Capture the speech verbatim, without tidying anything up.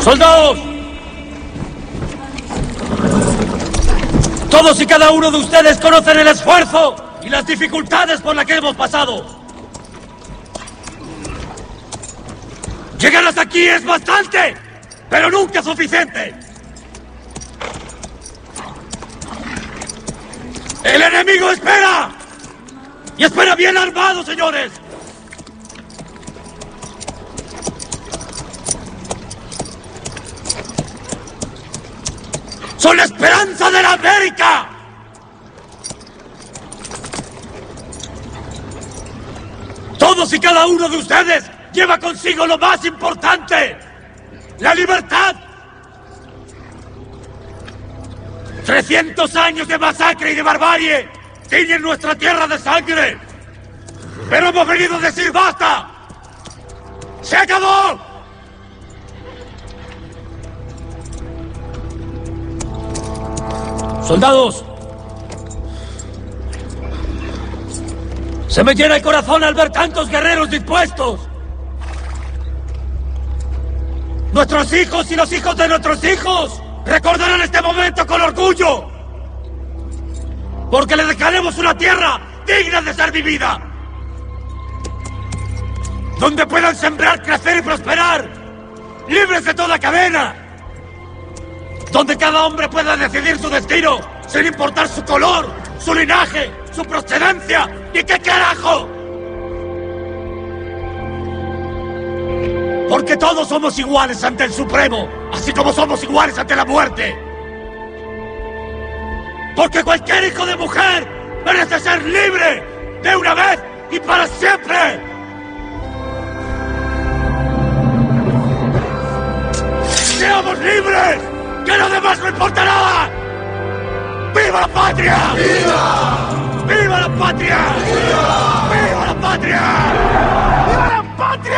¡Soldados! Todos y cada uno de ustedes conocen el esfuerzo y las dificultades por las que hemos pasado. Llegar hasta aquí es bastante, pero nunca suficiente. ¡El enemigo espera! ¡Y espera bien armado, señores! ¡Son la esperanza de la América! Todos y cada uno de ustedes lleva consigo lo más importante: la libertad. Trescientos años de masacre y de barbarie tiñen nuestra tierra de sangre. Pero hemos venido a decir ¡basta! ¡Se acabó! ¡Soldados! Se me llena el corazón al ver tantos guerreros dispuestos. Nuestros hijos y los hijos de nuestros hijos recordarán este momento con orgullo. Porque le dejaremos una tierra digna de ser vivida. Donde puedan sembrar, crecer y prosperar, libres de toda cadena. Donde cada hombre pueda decidir su destino, sin importar su color, su linaje, su procedencia, ni qué carajo. Porque todos somos iguales ante el Supremo, así como somos iguales ante la muerte. Porque cualquier hijo de mujer merece ser libre, de una vez y para siempre. ¡Seamos libres! ¡Que lo demás no importa nada! ¡Viva la patria! ¡Viva! ¡Viva la patria! ¡Viva! ¡Viva la patria!